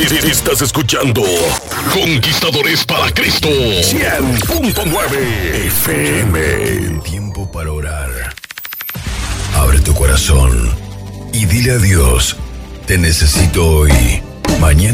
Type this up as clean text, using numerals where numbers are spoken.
Estás escuchando Conquistadores para Cristo 100.9 FM. Tiempo para orar. Abre tu corazón y dile a Dios: te necesito hoy, mañana